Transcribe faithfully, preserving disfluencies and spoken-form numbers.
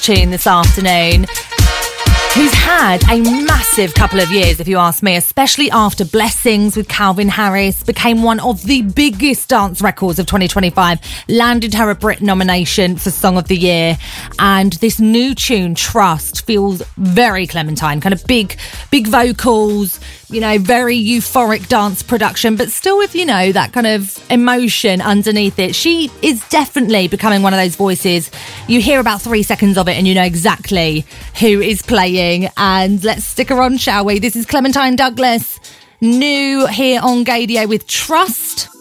tune this afternoon, who's had a massive couple of years, if you ask me, especially after Blessings with Calvin Harris became one of the biggest dance records of twenty twenty-five, landed her a Brit nomination for Song of the Year. And this new tune, Trust, feels very Clementine, kind of big, big vocals, you know, very euphoric dance production, but still with, you know, that kind of emotion underneath it. She is definitely becoming one of those voices. You hear about three seconds of it and you know exactly who is playing. And let's stick her on, shall we? This is Clementine Douglas, new here on Gaydio with Trust.